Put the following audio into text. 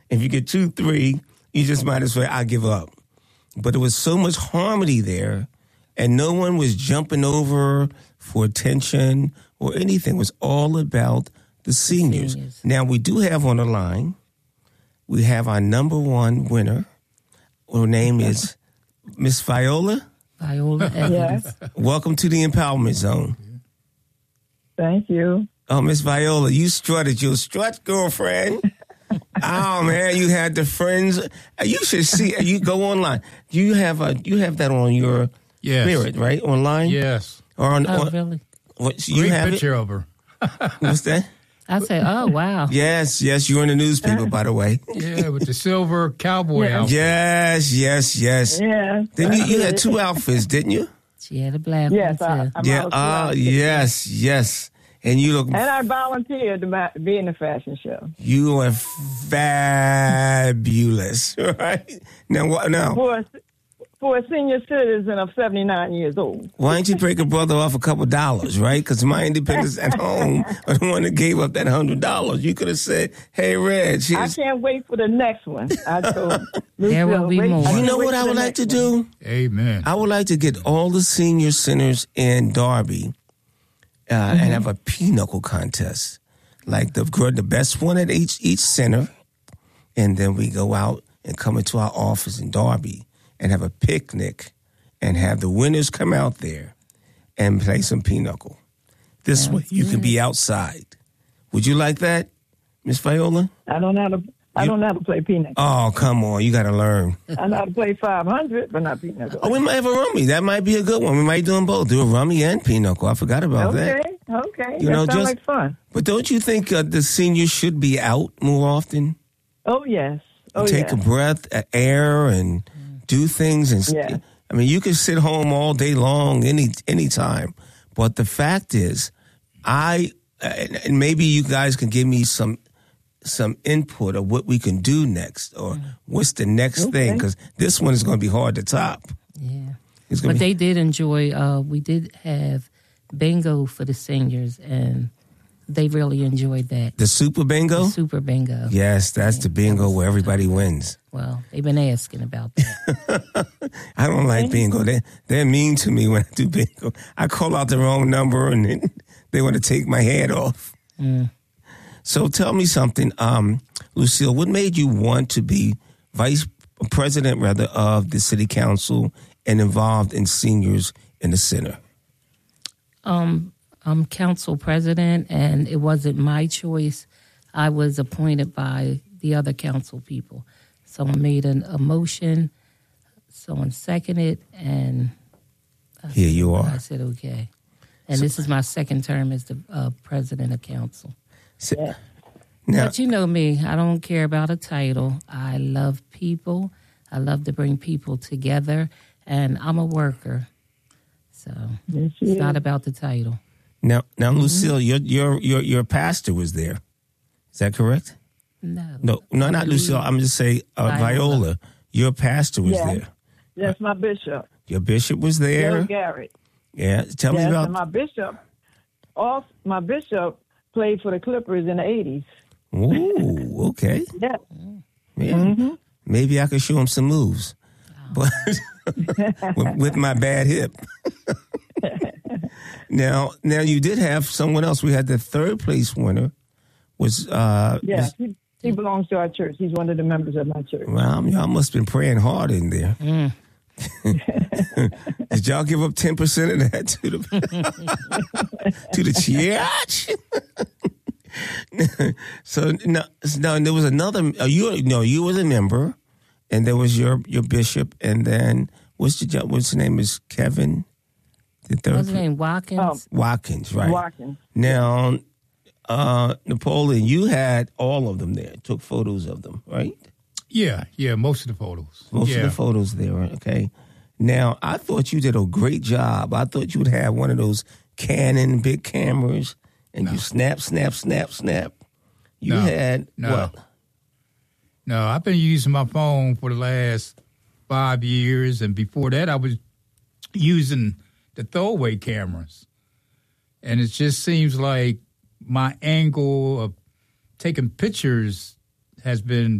If you get 2, 3, you just might as well, I give up. But there was so much harmony there, and no one was jumping over for attention or anything. It was all about the seniors. Now, we do have on the line, we have our number one winner. Her name is Miss Viola. Viola Evans. Yes. Welcome to the Empowerment Zone. Thank you. Oh, Miss Viola, you strutted your strut, girlfriend. Oh man, you had the friends. You should see. You go online. You have that on your Spirit, right? Online. Yes. Or on. Really? What, you Great have picture it? of her. What's that? I say, oh wow. Yes. You're in the newspaper, by the way. Yeah, with the silver cowboy outfit. Yes. Yeah. Then you had 2 outfits, didn't you? She had a black Yes, one too. Yeah. Yes. And you look. And I volunteered to be in the fashion show. You are fabulous, right? Now. For a senior citizen of 79 years old. Why don't you break a brother off a couple dollars, right? Because my independence at home are the one that gave up that $100. You could have said, "Hey, Reg, I can't wait for the next one." I told There will be more. You know what I would like to do? Amen. I would like to get all the senior centers in Darby and have a pinochle contest, like the best one at each center, and then we go out and come into our office in Darby and have a picnic, and have the winners come out there and play some pinochle. This way, you can be outside. Would you like that, Miss Viola? I don't know how to play pinochle. Oh, come on, you got to learn. I know how to play 500, but not pinochle. Oh, we might have a rummy. That might be a good one. We might do them both. Do a rummy and pinochle. I forgot about that. Okay. You know, that sounds like fun. But don't you think the seniors should be out more often? Oh, yes. Take a breath, air, and do things. And I mean, you can sit home all day long, any time. But the fact is, and maybe you guys can give me some input of what we can do next, or what's the next thing, because this one is going to be hard to top. Yeah. But they did enjoy, we did have bingo for the seniors, and they really enjoyed that. The Super Bingo? The Super Bingo. Yes, that's the bingo where everybody wins. Well, they've been asking about that. I don't like bingo. They're mean to me when I do bingo. I call out the wrong number, and then they want to take my head off. So tell me something, Lucille, what made you want to be vice president, of the city council and involved in seniors in the center? I'm council president, and it wasn't my choice. I was appointed by the other council people. Someone made a motion, someone seconded, and here you are. I said, okay. And this is my second term as the president of council. Now, but you know me, I don't care about a title. I love people. I love to bring people together, and I'm a worker. So it's not about the title. Now, Lucille, your pastor was there. Is that correct? No, not Lucille. I'm just saying Viola. Your pastor was there. Yes, my bishop. Your bishop was there. Bill Garrett. Yeah, tell me about. And my bishop played for the Clippers in the 80s. Ooh, okay. Yeah. Maybe I could show him some moves, but with my bad hip. Now you did have someone else. We had the third place winner. He belongs to our church. He's one of the members of my church. Well, y'all must have been praying hard in there. Did y'all give up 10% of that to the church? So no, there was another. You was a member, and there was your bishop, and then what's the name? Is Kevin? The third. What's his name? Watkins. Watkins, right? Watkins. Now, Napoleon, you had all of them there. Took photos of them, right? Yeah, most of the photos. Most of the photos there, okay. Now, I thought you did a great job. I thought you would have one of those Canon big cameras, and you snap. You had what? No, I've been using my phone for the last 5 years, and before that, I was using the throwaway cameras. And it just seems like my angle of taking pictures has been